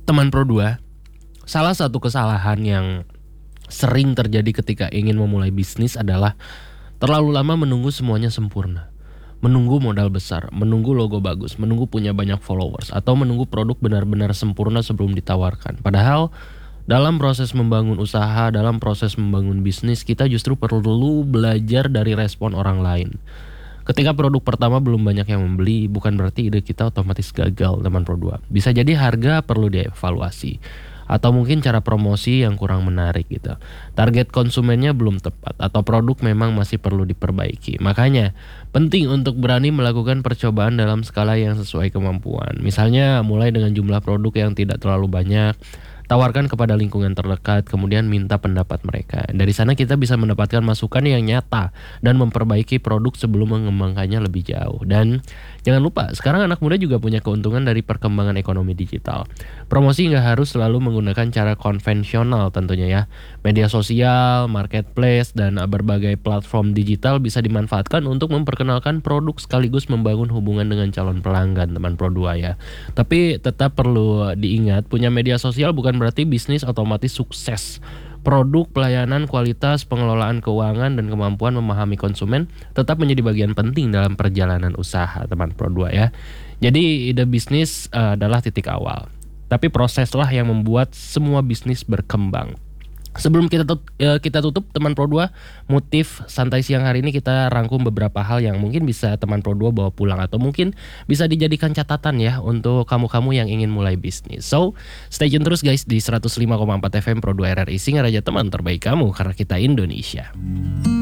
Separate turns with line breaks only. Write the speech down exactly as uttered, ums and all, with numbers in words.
teman Pro dua, salah satu kesalahan yang sering terjadi ketika ingin memulai bisnis adalah terlalu lama menunggu semuanya sempurna. Menunggu modal besar, menunggu logo bagus, menunggu punya banyak followers, atau menunggu produk benar-benar sempurna sebelum ditawarkan. Padahal dalam proses membangun usaha, dalam proses membangun bisnis, kita justru perlu belajar dari respon orang lain. Ketika produk pertama belum banyak yang membeli, bukan berarti ide kita otomatis gagal, teman Pro dua. Bisa jadi harga perlu dievaluasi, atau mungkin cara promosi yang kurang menarik gitu. Target konsumennya belum tepat, atau produk memang masih perlu diperbaiki. Makanya penting untuk berani melakukan percobaan dalam skala yang sesuai kemampuan. Misalnya mulai dengan jumlah produk yang tidak terlalu banyak, tawarkan kepada lingkungan terdekat, kemudian minta pendapat mereka. Dari sana kita bisa mendapatkan masukan yang nyata dan memperbaiki produk sebelum mengembangkannya lebih jauh. Dan jangan lupa, sekarang anak muda juga punya keuntungan dari perkembangan ekonomi digital. Promosi nggak harus selalu menggunakan cara konvensional tentunya ya. Media sosial, marketplace, dan berbagai platform digital bisa dimanfaatkan untuk memperkenalkan produk sekaligus membangun hubungan dengan calon pelanggan, teman Pro dua ya. Tapi tetap perlu diingat, punya media sosial bukan berarti bisnis otomatis sukses. Produk, pelayanan, kualitas, pengelolaan keuangan, dan kemampuan memahami konsumen tetap menjadi bagian penting dalam perjalanan usaha, teman Pro dua ya. Jadi ide bisnis uh, adalah titik awal, tapi proseslah yang membuat semua bisnis berkembang. Sebelum kita tut- kita tutup teman Pro dua, motif santai siang hari ini kita rangkum beberapa hal yang mungkin bisa teman Pro dua bawa pulang, atau mungkin bisa dijadikan catatan ya untuk kamu-kamu yang ingin mulai bisnis. So, stay tune terus guys di seratus lima koma empat F M Pro dua R R I, Singaraja, teman terbaik kamu karena kita Indonesia.